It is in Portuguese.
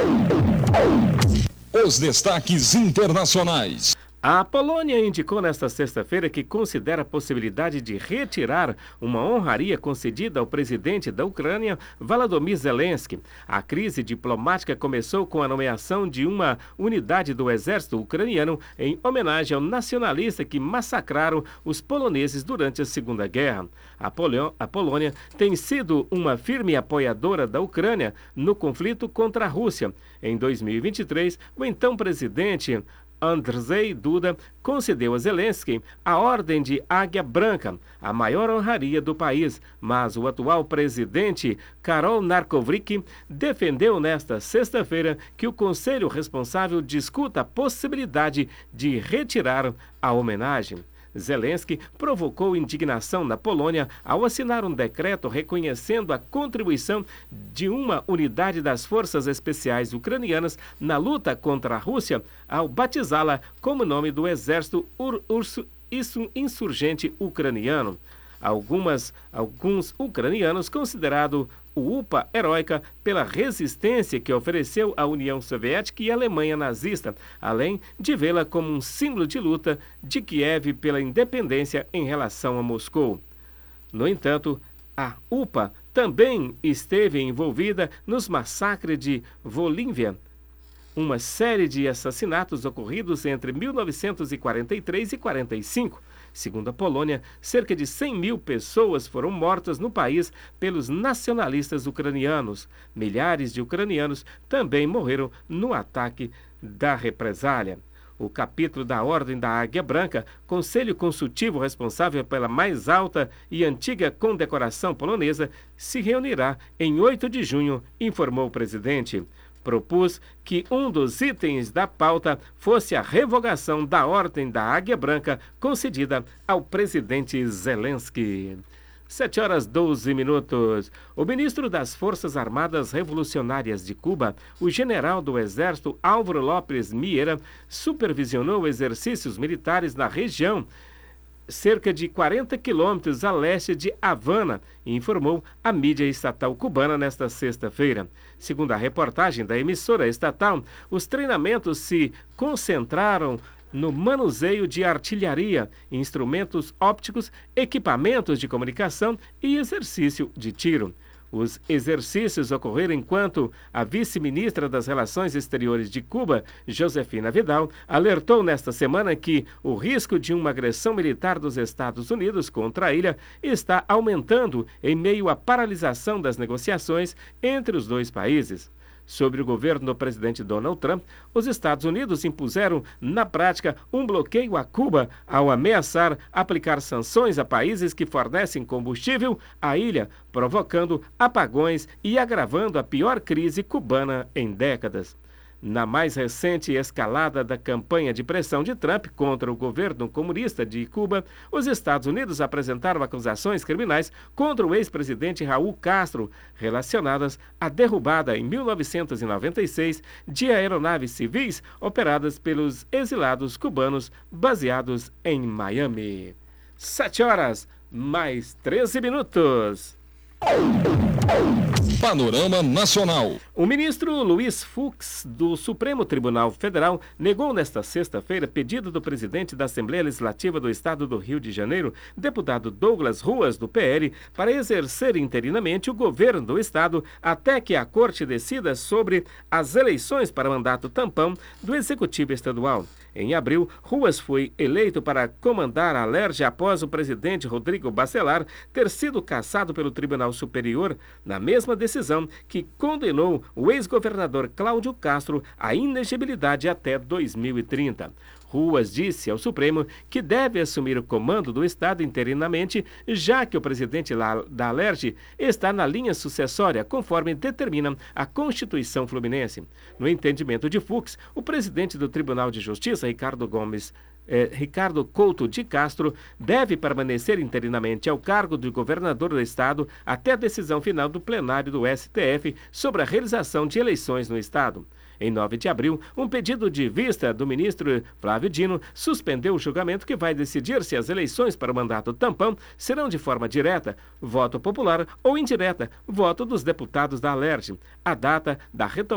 Os destaques internacionais. A Polônia indicou nesta sexta-feira que considera a possibilidade de retirar uma honraria concedida ao presidente da Ucrânia, Volodymyr Zelensky. A crise diplomática começou com a nomeação de uma unidade do exército ucraniano em homenagem ao nacionalista que massacraram os poloneses durante a Segunda Guerra. A Polônia tem sido uma firme apoiadora da Ucrânia no conflito contra a Rússia. Em 2023, o então presidente Andrzej Duda concedeu a Zelensky a Ordem de Águia Branca, a maior honraria do país, mas o atual presidente Karol Narkowicz defendeu nesta sexta-feira que o conselho responsável discuta a possibilidade de retirar a homenagem. Zelensky provocou indignação na Polônia ao assinar um decreto reconhecendo a contribuição de uma unidade das Forças Especiais Ucranianas na luta contra a Rússia, ao batizá-la como nome do exército insurgente ucraniano. Alguns ucranianos considerado o UPA heróica pela resistência que ofereceu à União Soviética e à Alemanha nazista, além de vê-la como um símbolo de luta de Kiev pela independência em relação a Moscou. No entanto, a UPA também esteve envolvida nos massacres de Volhynia, uma série de assassinatos ocorridos entre 1943 e 45. Segundo a Polônia, cerca de 100 mil pessoas foram mortas no país pelos nacionalistas ucranianos. Milhares de ucranianos também morreram no ataque da represália. O capítulo da Ordem da Águia Branca, conselho consultivo responsável pela mais alta e antiga condecoração polonesa, se reunirá em 8 de junho, informou o presidente. Propus que um dos itens da pauta fosse a revogação da Ordem da Águia Branca concedida ao presidente Zelensky. 7h12. O ministro das Forças Armadas Revolucionárias de Cuba, o general do Exército Álvaro López Miera, supervisionou exercícios militares na região, cerca de 40 quilômetros a leste de Havana, informou a mídia estatal cubana nesta sexta-feira. Segundo a reportagem da emissora estatal, os treinamentos se concentraram no manuseio de artilharia, instrumentos ópticos, equipamentos de comunicação e exercício de tiro. Os exercícios ocorreram enquanto a vice-ministra das Relações Exteriores de Cuba, Josefina Vidal, alertou nesta semana que o risco de uma agressão militar dos Estados Unidos contra a ilha está aumentando em meio à paralisação das negociações entre os dois países. Sobre o governo do presidente Donald Trump, os Estados Unidos impuseram, na prática, um bloqueio a Cuba ao ameaçar aplicar sanções a países que fornecem combustível à ilha, provocando apagões e agravando a pior crise cubana em décadas. Na mais recente escalada da campanha de pressão de Trump contra o governo comunista de Cuba, os Estados Unidos apresentaram acusações criminais contra o ex-presidente Raul Castro, relacionadas à derrubada em 1996 de aeronaves civis operadas pelos exilados cubanos baseados em Miami. 7h13. Panorama Nacional. O ministro Luiz Fux, do Supremo Tribunal Federal, negou nesta sexta-feira pedido do presidente da Assembleia Legislativa do Estado do Rio de Janeiro, deputado Douglas Ruas, do PL, para exercer interinamente o governo do Estado até que a Corte decida sobre as eleições para mandato tampão do Executivo Estadual. Em abril, Ruas foi eleito para comandar a Alerj após o presidente Rodrigo Bacelar ter sido cassado pelo Tribunal Superior, na mesma decisão que condenou o ex-governador Cláudio Castro à inegibilidade até 2030. Ruas disse ao Supremo que deve assumir o comando do Estado interinamente, já que o presidente da Alerj está na linha sucessória, conforme determina a Constituição Fluminense. No entendimento de Fux, o presidente do Tribunal de Justiça, Ricardo Couto de Castro, deve permanecer interinamente ao cargo de governador do Estado até a decisão final do plenário do STF sobre a realização de eleições no Estado. Em 9 de abril, um pedido de vista do ministro Flávio Dino suspendeu o julgamento que vai decidir se as eleições para o mandato tampão serão de forma direta, voto popular, ou indireta, voto dos deputados da Alerj. A data da retomada